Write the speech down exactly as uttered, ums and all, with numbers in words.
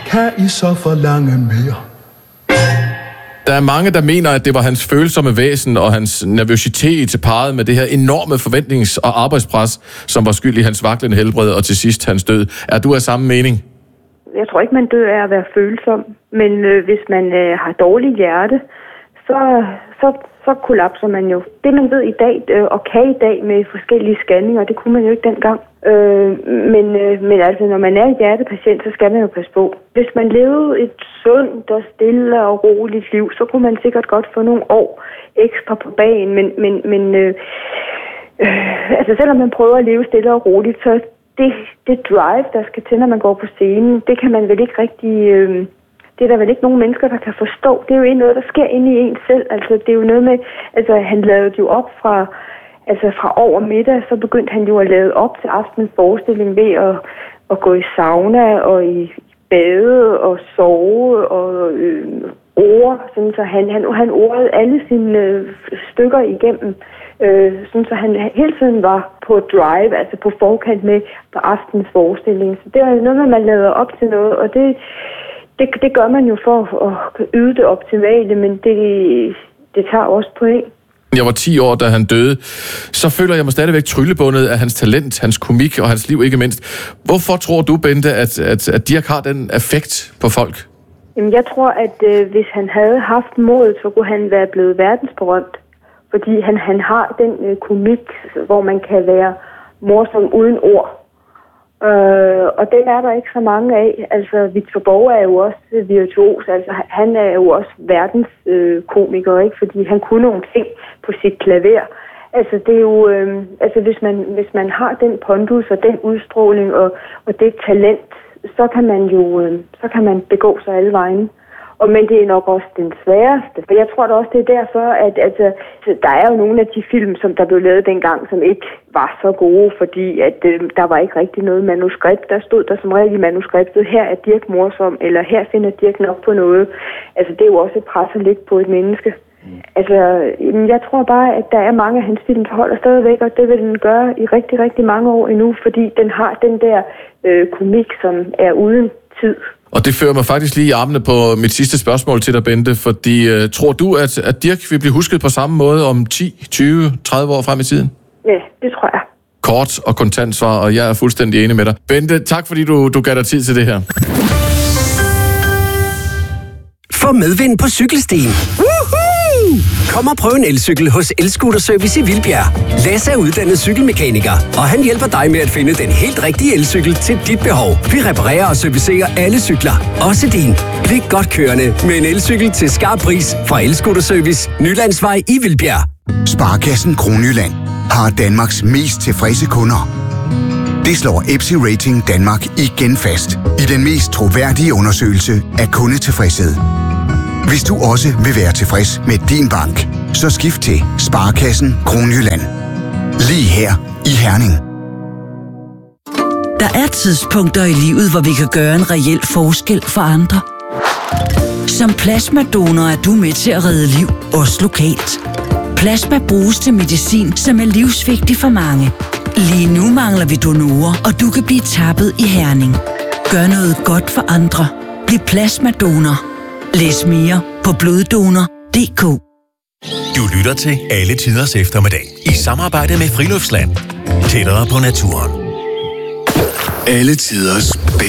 kan I så forlange mere? Der er mange, der mener, at det var hans følsomme væsen og hans nervøsitet parret med det her enorme forventnings- og arbejdspres, som var skyld i hans vaklende helbred og til sidst hans død. Er du af samme mening? Jeg tror ikke, man dør af at være følsom, men øh, hvis man øh, har dårligt hjerte, så, så, så kollapser man jo. Det man ved i dag, øh, og kan i dag med forskellige scanninger, det kunne man jo ikke dengang. Øh, men, øh, men altså, når man er en hjertepatient, så skal man jo passe på. Hvis man levede et sundt og stille og roligt liv, så kunne man sikkert godt få nogle år ekstra på bagen. Men, men, men øh, øh, altså, selvom man prøver at leve stille og roligt, så det, det drive, der skal til, når man går på scenen, det kan man vel ikke rigtig... Øh, det er der vel ikke nogen mennesker, der kan forstå. Det er jo noget, der sker inde i en selv. Altså, det er jo noget med... Altså, han lavede jo op fra... Altså fra over middag, så begyndte han jo at lave op til aftenens forestilling ved at, at gå i sauna og i bade og sove og øh, ord, sådan så han, han, han ordede alle sine øh, stykker igennem, øh, sådan så han hele tiden var på drive, altså på forkant med på aftenens forestilling. Så det er noget, man lader op til noget, og det, det, det gør man jo for at yde det optimale, men det, det tager også point. Jeg var ti år, da han døde. Så føler jeg mig stadigvæk tryllebundet af hans talent, hans komik og hans liv ikke mindst. Hvorfor tror du, Bente, at, at, at Dirch har den effekt på folk? Jamen, jeg tror, at øh, hvis han havde haft mod, så kunne han være blevet verdensberømt. Fordi han, han har den øh, komik, hvor man kan være morsom uden ord. Øh, og den er der ikke så mange af. Altså, Victor Borge er jo også virtuos. Altså, han er jo også verdens øh, komiker, ikke? Fordi han kunne nogle ting på sit klaver. Altså, det er jo... Øh, altså, hvis man, hvis man har den pondus og den udstråling og, og det talent, så kan man jo øh, så kan man begå sig alle vejen. Og, men det er nok også den sværeste. For jeg tror da også, det er derfor, at altså, der er jo nogle af de film, som der blev lavet dengang, som ikke var så gode, fordi at øh, der var ikke rigtig noget manuskript. Der stod der som regel i manuskriptet, her er Dirch morsom, eller her finder Dirch nok på noget. Altså, det er jo også et pres at lægge på et menneske. Mm. Altså, jeg tror bare, at der er mange af hans film, der holder stadigvæk, og det vil den gøre i rigtig, rigtig mange år endnu, fordi den har den der øh, komik, som er uden tid. Og det fører mig faktisk lige i armene på mit sidste spørgsmål til dig, Bente, fordi uh, tror du, at, at Dirch vil blive husket på samme måde om ti, tyve, tredive år frem i tiden? Ja, det tror jeg. Kort og kontant svar, og jeg er fuldstændig enig med dig. Bente, tak fordi du, du gav dig tid til det her. Få medvind på cykelstien. Kom og prøv en elcykel hos Elscooterservice i Vildbjerg. Lasse er uddannet cykelmekaniker, og han hjælper dig med at finde den helt rigtige elcykel til dit behov. Vi reparerer og servicerer alle cykler, også din. Bliv godt kørende med en elcykel til skarp pris fra Elscooterservice, Nylandsvej i Vildbjerg. Sparekassen Kronjylland har Danmarks mest tilfredse kunder. Det slår Epsi Rating Danmark igen fast i den mest troværdige undersøgelse af kundetilfredshed. Hvis du også vil være tilfreds med din bank, så skift til Sparekassen Kronjylland. Lige her i Herning. Der er tidspunkter i livet, hvor vi kan gøre en reel forskel for andre. Som plasmadonor er du med til at redde liv, også lokalt. Plasma bruges til medicin, som er livsvigtig for mange. Lige nu mangler vi donorer, og du kan blive tappet i Herning. Gør noget godt for andre. Bliv plasmadonor. Læs mere på bloddonor punktum d k. Du lytter til Alle Tiders Eftermiddag i samarbejde med Friluftsland. Tættere på naturen. Alle tiders bedste